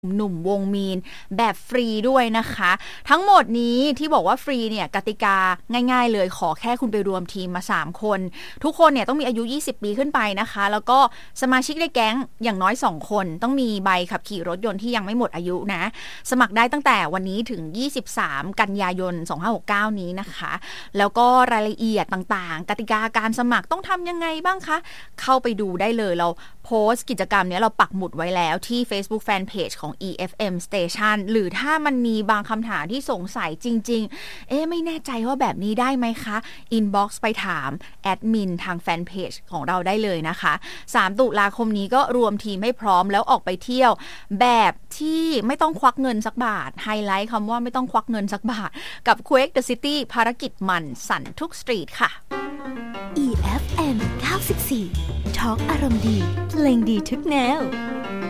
หนุ่มวงมีนแบบฟรีด้วยนะคะทั้งหมดนี้ที่บอกว่าฟรีเนี่ยกติกาง่ายๆเลยขอแค่คุณไปรวมทีมมา3คนทุกคนเนี่ยต้องมีอายุ20ปีขึ้นไปนะคะแล้วก็สมาชิกในแก๊งอย่างน้อย2คนต้องมีใบขับขี่รถยนต์ที่ยังไม่หมดอายุนะสมัครได้ตั้งแต่วันนี้ถึง23กันยายน2569นี้นะคะแล้วก็รายละเอียดต่างๆกติกาการสมัครต้องทำยังไงบ้างคะเข้าไปดูได้เลยเราโพสต์กิจกรรมนี้เราปักหมุดไว้แล้วที่ Facebook Fanpage ของ EFM Station หรือถ้ามันมีบางคำถามที่สงสัยจริงๆไม่แน่ใจว่าแบบนี้ได้ไหมคะ Inbox ไปถามแอดมินทางแฟนเพจของเราได้เลยนะคะ3ตุลาคมนี้ก็รวมทีมให้พร้อมแล้วออกไปเที่ยวแบบที่ไม่ต้องควักเงินสักบาทไฮไลท์คำว่าไม่ต้องควักเงินสักบาทกับ Quake the City ภารกิจมันสั่นทุกสตรีทค่ะ EFM 94 Talk อารมณ์ดีเพลงดีทุกแนว